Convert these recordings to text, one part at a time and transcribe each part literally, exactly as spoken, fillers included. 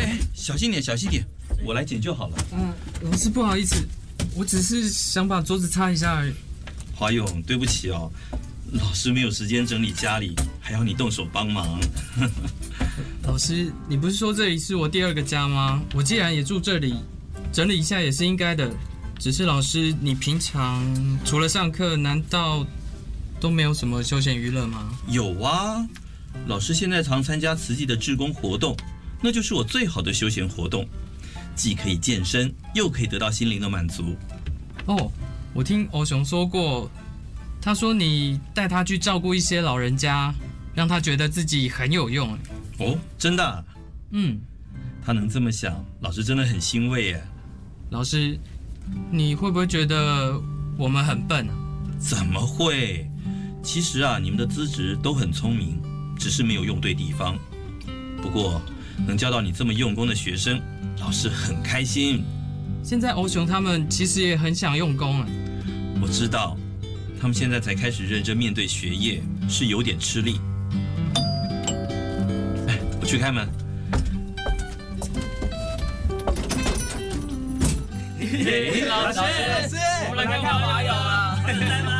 哎，小心点，小心点，我来捡就好了。 嗯、呃，老师不好意思，我只是想把桌子擦一下而已。 华勇，对不起哦，老师没有时间整理家里，还要你动手帮忙。 老师，你不是说这里是我第二个家吗？我既然也住这里，整理一下也是应该的。只是老师，你平常除了上课，难道都没有什么休闲娱乐吗？ 有啊，老师现在常参加慈济的志工活动，那就是我最好的休闲活动，既可以健身，又可以得到心灵的满足。 哦，我听欧雄说过，他说你带他去照顾一些老人家，让他觉得自己很有用。 哦，真的啊？ 嗯， 他能这么想，老师真的很欣慰耶。 老师，你会不会觉得我们很笨啊？ 怎么会？其实啊，你们的资质都很聪明，只是没有用对地方。不过，能教到你这么用功的学生，老师很开心。 现在欧雄他们其实也很想用功啊。 我知道，他们现在才开始认真面对学业，是有点吃力。哎，我去开门。 嘿，老师，老师，我们来看看华友啊，在吗？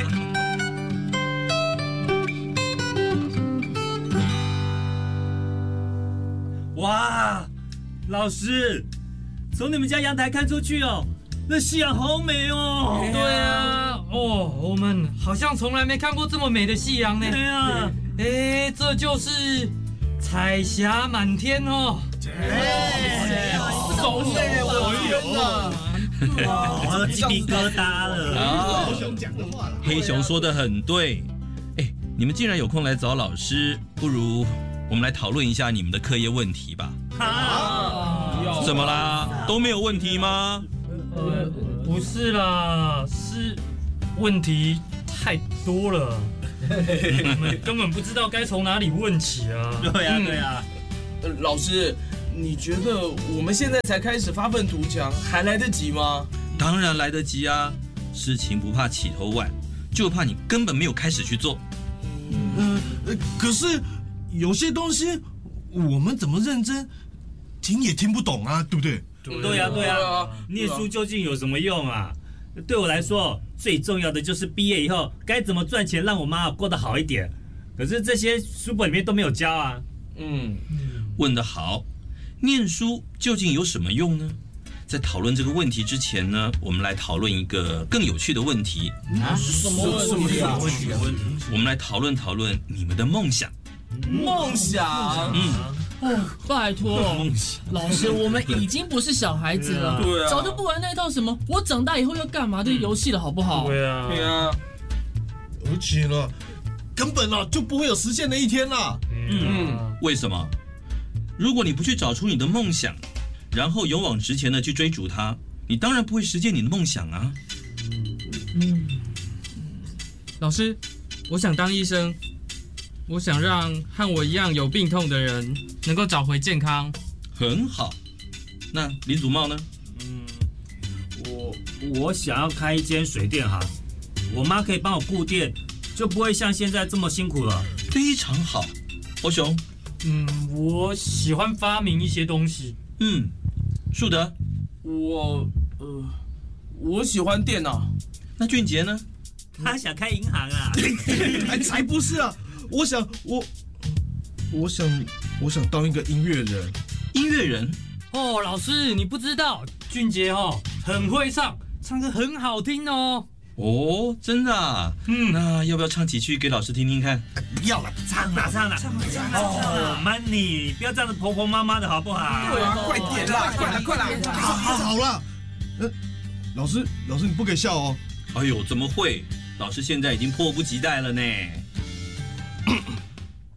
哇，老师，从你们家阳台看出去哦，那夕阳好美哦。 对啊，哦，我们好像从来没看过这么美的夕阳呢。 对啊， 哎，这就是彩霞满天哦。 哎， 熟悉，我天哪！ 哇，我都鸡皮疙瘩了。 黑熊讲的话了， 黑熊说得很对。哎，你们既然有空来找老师，不如我们来讨论一下你们的课业问题吧。 好， 怎么啦？都没有问题吗？ 呃，不是啦，是问题太多了，我们根本不知道该从哪里问起啊。 对啊，对啊。 呃老师，你觉得我们现在才开始发愤图强，还来得及吗？ 当然来得及啊！事情不怕起头晚，就怕你根本没有开始去做。 嗯、呃，可是有些东西我们怎么认真听也听不懂啊，对不对？ 对呀，对呀，念书究竟有什么用啊？对我来说，最重要的就是毕业以后该怎么赚钱，让我妈过得好一点。可是这些书本里面都没有教啊。 嗯， 问得好，念书究竟有什么用呢？在讨论这个问题之前呢，我们来讨论一个更有趣的问题。 啊，什么问题啊？ 我们来讨论讨论你们的梦想。 梦想， 嗯。 哦，拜托，老师，我们已经不是小孩子了， 对啊， 早就不玩那套什么我长大以后要干嘛的游戏了，好不好？ 对啊， 对啊， 而且呢，根本啊就不会有实现的一天啦。 嗯，为什么？如果你不去找出你的梦想，然后勇往直前的去追逐它，你当然不会实现你的梦想啊。 嗯，老师，我想当医生。我想让和我一样有病痛的人能够找回健康。 很好，那林祖茂呢？ 嗯，我我想要开一间水电行，我妈可以帮我顾店，就不会像现在这么辛苦了。 非常好，欧雄。 嗯，我喜欢发明一些东西。 嗯，树德。 我呃，我喜欢电脑。 那俊杰呢？ 他想开银行啊？ 哎，才不是啊！我想，我，我想，我想当一个音乐人。 音乐人？ 哦，老师，你不知道，俊杰哦，很会唱，唱歌很好听哦。 哦，真的啊？嗯，那要不要唱几句给老师听听看？ 不要了， 唱啦，唱啦，唱啦，唱啦！哦 ，Money， 不要这样子婆婆妈妈的好不好？ 对啊，快点啦，快啦，快啦！ 好，好，好了。呃，老师，老师，你不可以笑哦。 哎呦，怎么会？老师现在已经迫不及待了呢。